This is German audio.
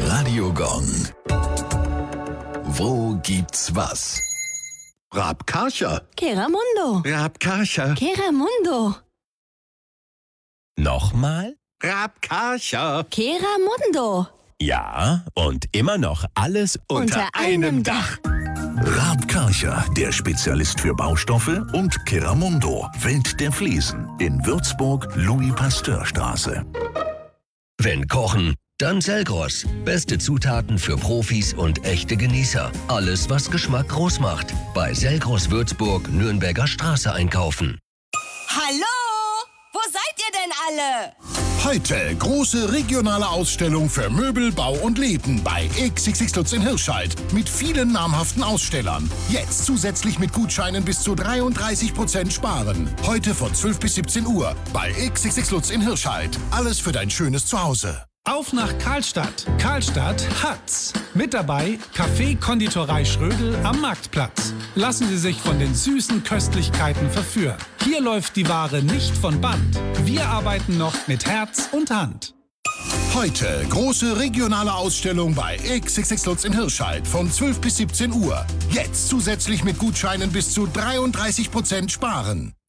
Radio Gong. Wo gibt's was? Rabkarcher. Keramundo. Rabkarcher. Keramundo. Nochmal? Rabkarcher. Keramundo. Ja, und immer noch alles Unter einem Dach. Rabkarcher, der Spezialist für Baustoffe, und Keramundo, Welt der Fliesen, in Würzburg, Louis-Pasteur-Straße. Wenn kochen, dann Selgros. Beste Zutaten für Profis und echte Genießer. Alles, was Geschmack groß macht. Bei Selgros Würzburg, Nürnberger Straße einkaufen. Hallo? Wo seid ihr denn alle? Heute große regionale Ausstellung für Möbel, Bau und Läden bei XXX Lutz in Hirscheid mit vielen namhaften Ausstellern. Jetzt zusätzlich mit Gutscheinen bis zu 33% sparen. Heute von 12 bis 17 Uhr bei XXX Lutz in Hirscheid. Alles für dein schönes Zuhause. Auf nach Karlstadt. Karlstadt hat's. Mit dabei Café Konditorei Schrödel am Marktplatz. Lassen Sie sich von den süßen Köstlichkeiten verführen. Hier läuft die Ware nicht von Band. Wir arbeiten noch mit Herz und Hand. Heute große regionale Ausstellung bei XXX Lutz in Hirscheid von 12 bis 17 Uhr. Jetzt zusätzlich mit Gutscheinen bis zu 33% sparen.